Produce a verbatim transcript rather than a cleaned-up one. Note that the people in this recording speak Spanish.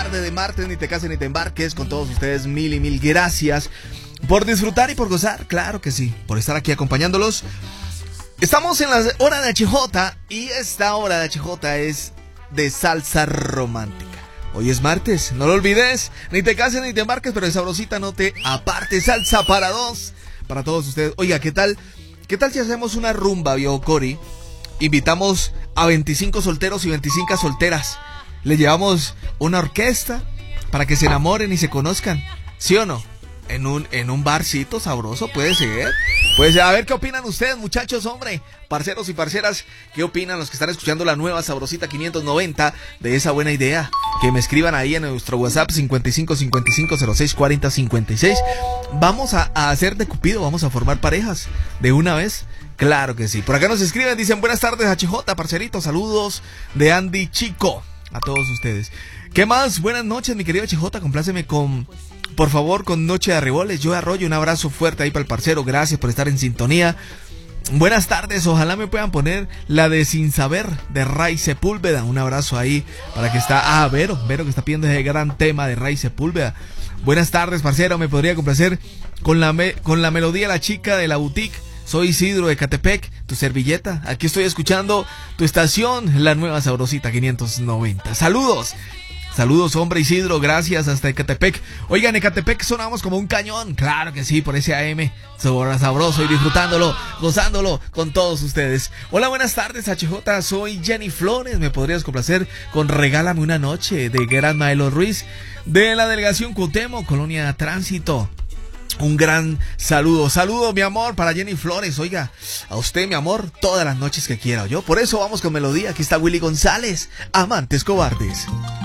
tarde de martes, ni te cases ni te embarques. Con todos ustedes, mil y mil gracias por disfrutar y por gozar, claro que sí, por estar aquí acompañándolos. Estamos en la hora de H J y esta hora de H J es de salsa romántica. Hoy es martes, no lo olvides, ni te cases ni te embarques, pero de sabrosita no te apartes. Salsa para dos, para todos ustedes. Oiga, ¿qué tal? ¿Qué tal si hacemos una rumba, viejo Cori? Invitamos a veinticinco solteros y veinticinco solteras. Le llevamos una orquesta para que se enamoren y se conozcan. ¿Sí o no? En un, en un barcito sabroso, puede ser. Puede ser. A ver qué opinan ustedes, muchachos, hombre. Parceros y parceras, ¿qué opinan los que están escuchando la nueva Sabrosita quinientos noventa de esa buena idea? Que me escriban ahí en nuestro WhatsApp cincuenta y cinco cincuenta y cinco cero seis cuarenta cincuenta y seis. Vamos a, a hacer de Cupido, vamos a formar parejas de una vez. Claro que sí. Por acá nos escriben, dicen buenas tardes H J, parcerito, saludos de Andy Chico a todos ustedes. ¿Qué más? Buenas noches, mi querido H J, compláceme con, por favor, con Noche de Arreboles. Yo Arroyo, un abrazo fuerte ahí para el parcero, gracias por estar en sintonía. Buenas tardes, ojalá me puedan poner la de Sin Saber de Ray Sepúlveda. Un abrazo ahí para que está, ah, Vero, Vero que está pidiendo ese gran tema de Ray Sepúlveda. Buenas tardes, parcero, me podría complacer con la, me, con la melodía La Chica de la Boutique. Soy Isidro de Catepec, tu servilleta. Aquí estoy escuchando tu estación, la nueva Sabrosita quinientos noventa. Saludos. Saludos, hombre Isidro, gracias hasta Ecatepec. Oigan, Ecatepec sonamos como un cañón. Claro que sí, por ese A M sabroso y disfrutándolo, gozándolo con todos ustedes. Hola, buenas tardes, H J, soy Jenny Flores. ¿Me podrías complacer con Regálame una Noche de Gran Maelo Ruiz de la delegación Cuauhtémoc, Colonia Tránsito? Un gran saludo, saludo mi amor para Jenny Flores. Oiga, a usted mi amor, todas las noches que quiera yo. Por eso vamos con melodía, aquí está Willy González, Amantes Cobardes.